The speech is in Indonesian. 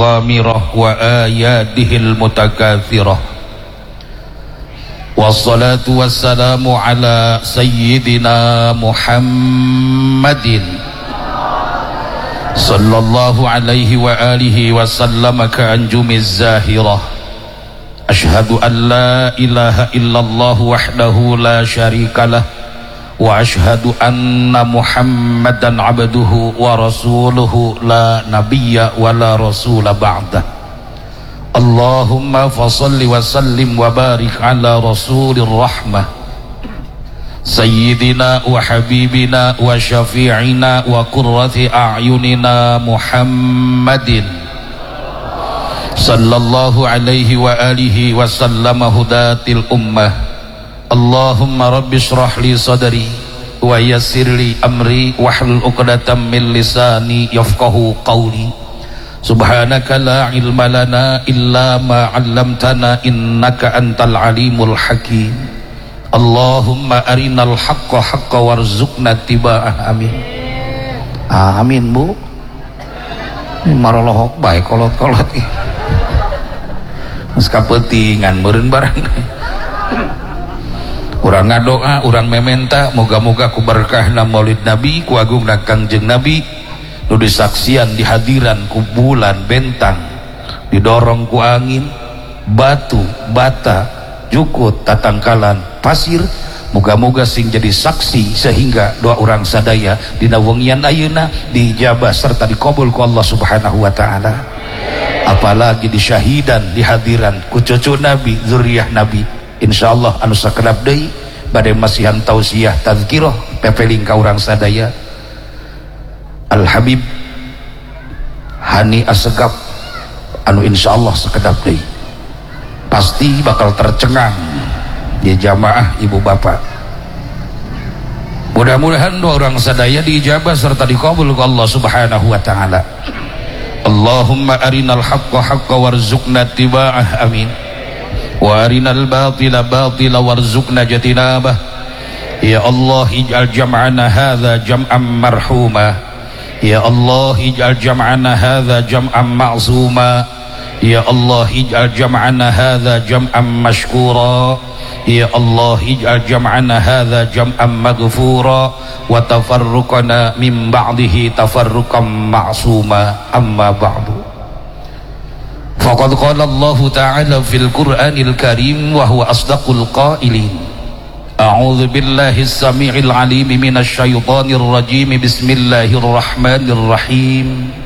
الغامرة وآياته المتكاثرة والصلاة والسلام على سيدنا محمد صلى الله عليه وآله وسلم كأنجم الزاهرة أشهد أن لا إله إلا الله وحده لا شريك له وأشهد أن محمدا عبده ورسوله لا نبي ولا رسول بعده اللهم فصل وسلم وبارك على رسول الرحمة سيدنا وحبيبنا وشفيعنا وقرة أعيننا محمد صلى الله عليه وآله وسلم هداة الأمة اللهم رب اشرح لي صدري ويسر لي أمري واحلل عقدة من لساني يفقهوا قولي سبحانك لا علم لنا إلا ما علمتنا إنك أنت العليم الحكيم اللهم أرنا الحق حقا وارزقنا اتباعه آمين آمين Bu maraloh bae kolot-kolot geus kapentingan meureun barang urang ngadoa urang mementa moga-moga ku berkahna maulid nabi ku agungna Kangjeng Nabi nu disaksian di hadiran ku bulan bentang didorong ku angin batu bata jukut tatangkalan pasir moga-moga sing jadi saksi sehingga doa orang sadaya dina wengian ayeuna dijabah serta dikabul ku Allah Subhanahu wa taala apalagi di syahidan di hadiran ku cucu Nabi zuriyah Nabi insyaallah anu sakedap deui bade masihan tausiah tazkirah pepeling ka urang sadaya Al Habib Hani Assegaf anu insyaallah sakedap deui pasti bakal tercengang di jamaah ibu bapak mudah-mudahan doa orang sadaya diijabah serta dikabul ku Allah Subhanahu wa taala Allahumma arinal haqqa haqqa warzuqna ittiba'ah amin wa arinal batila batila warzuqna jatinabah ya Allah ij'al jam'ana hadza jam'an marhuma ya Allah ij'al jam'ana hadza jam'an ma'suma ya Allah ij'al jam'ana hadza jam'an mashkura ya Allah ij'al jam'ana hadza jam'an maghfura wa tafarruqana min ba'dihi tafarruqan ma'suma amma ba'du faqad qala Allah ta'ala fil Qur'anil Karim wa huwa asdaqul qailin a'udzu billahi as-sami'il 'alim minasy syaithanir rajim bismillahirrahmanirrahim